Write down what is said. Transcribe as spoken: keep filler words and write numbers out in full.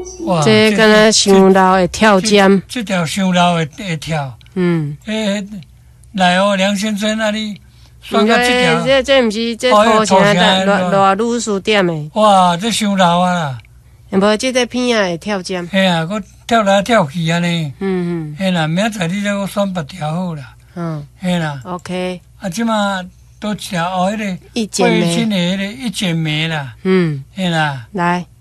哇， 这敢若上老的跳尖， 这条上老会会跳。 嗯， 诶，来哦，梁先生，那你选应到这条， 该这这毋是这哦涂成那个涂成热热女士点的， 哇，这上老啊啦！ 无这个片啊会跳尖。 嘿啊，我跳来跳去安尼。 嗯嗯嘿啦，明仔载你再我选别条好啦。 嗯嘿啦， ，OK， 啊，即马都一条哦，迄个一剪梅， 卫青的迄个一剪梅啦。 嗯， 嘿啦， 来。